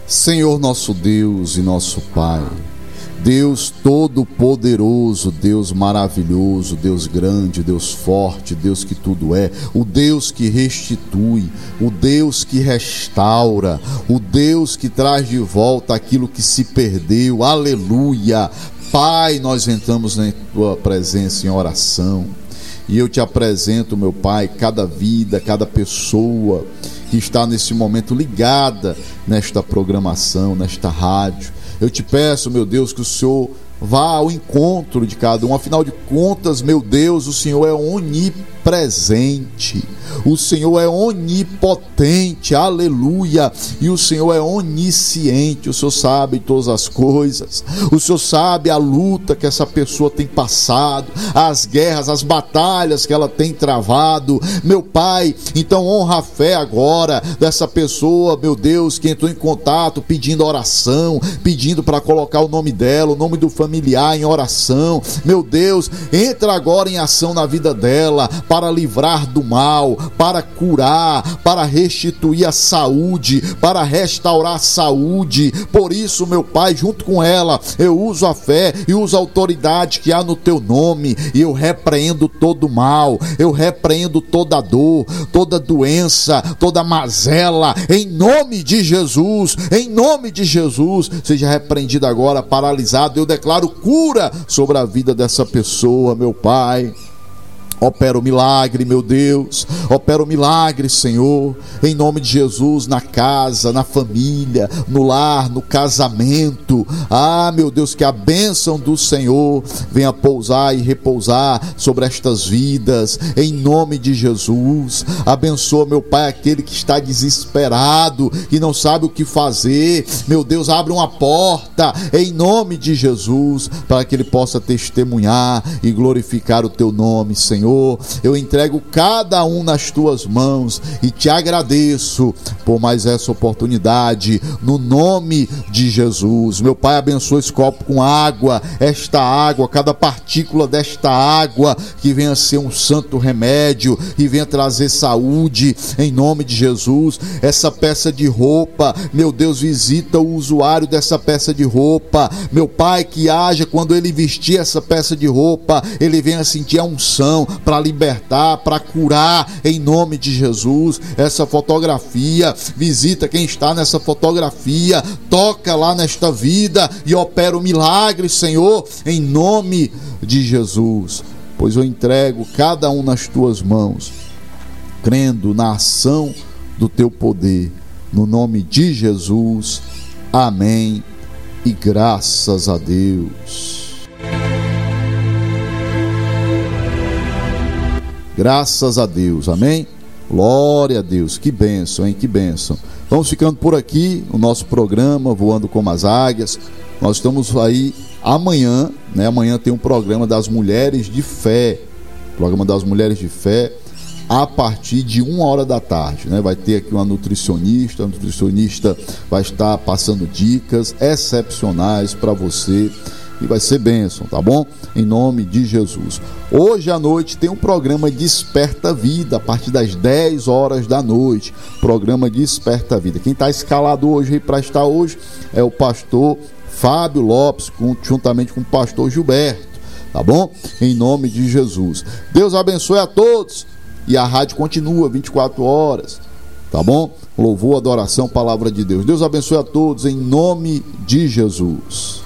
Senhor nosso Deus e nosso Pai, Deus todo-poderoso, Deus maravilhoso, Deus grande, Deus forte, Deus que tudo é, o Deus que restitui, o Deus que restaura, o Deus que traz de volta aquilo que se perdeu, aleluia. Pai, nós entramos na Tua presença em oração e eu te apresento, meu Pai, cada vida, cada pessoa que está nesse momento ligada nesta programação, nesta rádio. Eu te peço, meu Deus, que o Senhor vá ao encontro de cada um. Afinal de contas, meu Deus, o Senhor é onipresente, o Senhor é onipotente, aleluia, e o Senhor é onisciente. O Senhor sabe todas as coisas, o Senhor sabe a luta que essa pessoa tem passado, as guerras, as batalhas que ela tem travado, meu Pai. Então honra a fé agora dessa pessoa, meu Deus, que entrou em contato pedindo oração, pedindo para colocar o nome dela, o nome do familiar em oração. Meu Deus, entra agora em ação na vida dela, para livrar do mal, para curar, para restituir a saúde, para restaurar a saúde. Por isso, meu Pai, junto com ela, eu uso a fé e uso a autoridade que há no Teu nome, e eu repreendo todo o mal, eu repreendo toda dor, toda doença, toda mazela, em nome de Jesus, em nome de Jesus. Seja repreendido agora, paralisado. Eu declaro cura sobre a vida dessa pessoa, meu Pai. Opera o milagre, meu Deus, opera o milagre, Senhor, em nome de Jesus, na casa, na família, no lar, no casamento. Meu Deus, que a bênção do Senhor venha pousar e repousar sobre estas vidas, em nome de Jesus. Abençoa, meu Pai, aquele que está desesperado, que não sabe o que fazer. Meu Deus, abre uma porta, em nome de Jesus, para que ele possa testemunhar e glorificar o Teu nome, Senhor. Eu entrego cada um nas Tuas mãos e te agradeço por mais essa oportunidade, no nome de Jesus. Meu Pai, abençoa esse copo com água, esta água, cada partícula desta água, que venha ser um santo remédio e venha trazer saúde, em nome de Jesus. Essa peça de roupa, meu Deus, visita o usuário dessa peça de roupa, meu Pai, que haja quando ele vestir essa peça de roupa, ele venha sentir a unção para libertar, para curar, em nome de Jesus. Essa fotografia, visita quem está nessa fotografia, toca lá nesta vida e opera o milagre, Senhor, em nome de Jesus. Pois eu entrego cada um nas Tuas mãos, crendo na ação do Teu poder, no nome de Jesus. Amém e graças a Deus. Graças a Deus, amém? Glória a Deus, que bênção, hein? Que bênção. Vamos ficando por aqui, o nosso programa Voando como as Águias. Nós estamos aí amanhã, né? Amanhã tem um programa das Mulheres de Fé, programa das Mulheres de Fé, a partir de 1h da tarde, né? Vai ter aqui uma nutricionista, a nutricionista vai estar passando dicas excepcionais para você, e vai ser bênção, tá bom? Em nome de Jesus. Hoje à noite tem um programa Desperta Vida, a partir das 10h da noite. Programa Desperta Vida. Quem está escalado hoje para estar hoje é o pastor Fábio Lopes, juntamente com o pastor Gilberto, tá bom? Em nome de Jesus. Deus abençoe a todos. E a rádio continua 24 horas, tá bom? Louvor, adoração, palavra de Deus. Deus abençoe a todos em nome de Jesus.